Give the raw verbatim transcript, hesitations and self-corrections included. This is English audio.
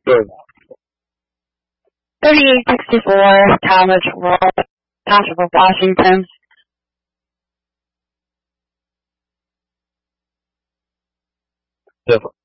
thirty-eight sixty-four, Thomas Road, Township of Washington. Different.